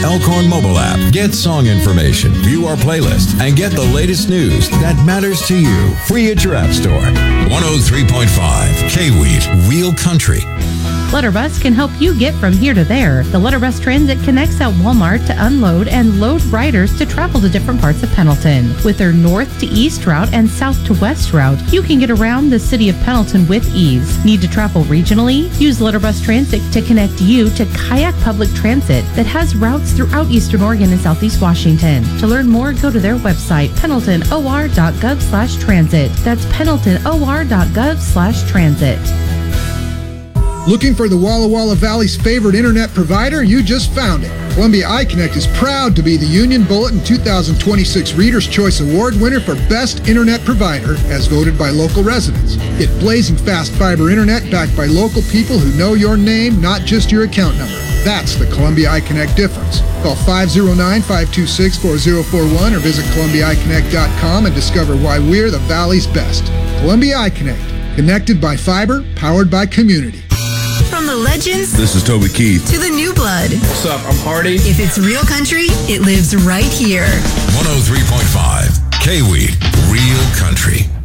Elkhorn mobile app. Get song information, view our playlist, and get the latest news that matters to you. Free at your app store. 103.5 K-Wheat, Real Country. Letterbus can help you get from here to there. The Letterbus Transit connects at Walmart to unload and load riders to travel to different parts of Pendleton. With their north to east route and south to west route, you can get around the city of Pendleton with ease. Need to travel regionally? Use Letterbus Transit to connect you to Kayak Public Transit that has routes throughout Eastern Oregon and Southeast Washington. To learn more, go to their website, pendletonor.gov/transit. That's pendletonor.gov/transit. Looking for the Walla Walla Valley's favorite internet provider? You just found it. Columbia iConnect is proud to be the Union Bulletin 2026 Reader's Choice Award winner for Best Internet Provider, as voted by local residents. Get blazing fast fiber internet backed by local people who know your name, not just your account number. That's the Columbia iConnect difference. Call 509-526-4041 or visit ColumbiaIConnect.com and discover why we're the Valley's best. Columbia iConnect, connected by fiber, powered by community. From the legends, this is Toby Keith, to the new blood. What's up? I'm Hardy. If it's real country, it lives right here. 103.5 K-Wheat, Real Country.